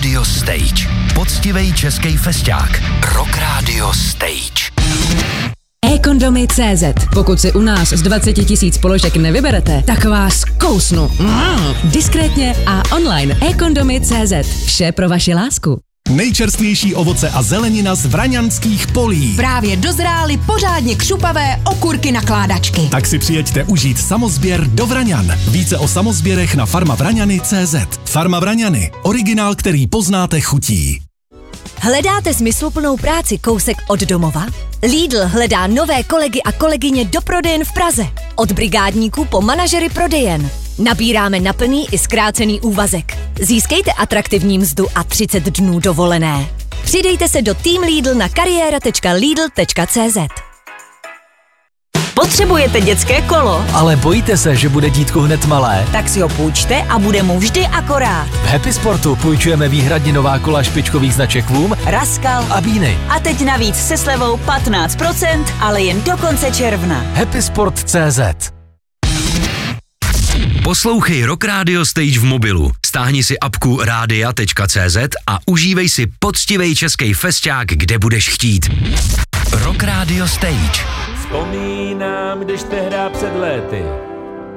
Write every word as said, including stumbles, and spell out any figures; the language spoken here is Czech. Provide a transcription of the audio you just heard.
Radio Stage. Poctivej český festák. Rock Radio Stage. e-kondomy tečka cé zet. Pokud si u nás z dvacet tisíc položek nevyberete, tak vás kousnu. Mm. Diskrétně a online. e-kondomy tečka cé zet. Vše pro vaši lásku. Nejčerstvější ovoce a zelenina z vraňanských polí. Právě dozrály pořádně křupavé okurky nakládačky. Tak si přijeďte užít samozběr do Vraňan. Více o samozběrech na farma vraňany tečka cé zet. Farma Vraňany. Originál, který poznáte chutí. Hledáte smysluplnou práci kousek od domova? Lidl hledá nové kolegy a kolegyně do prodejen v Praze. Od brigádníků po manažery prodejen. Nabíráme na plný i zkrácený úvazek. Získejte atraktivní mzdu a třicet dnů dovolené. Přidejte se do Team Lidl na kariéra tečka lidl tečka cé zet. Potřebujete dětské kolo? Ale bojíte se, že bude dítku hned malé? Tak si ho půjčte a bude mu vždy akorát. V Happy Sportu půjčujeme výhradně nová kola špičkových značek Voom, Raskal a Beany. A teď navíc se slevou patnáct procent, ale jen do konce června. Happy Sport tečka cé zet. Poslouchej Rock Radio Stage v mobilu. Stáhni si apku rádia tečka cé zet a užívej si poctivej český festák, kde budeš chtít. Rock Radio Stage. Vzpomínám, když tehdy před léty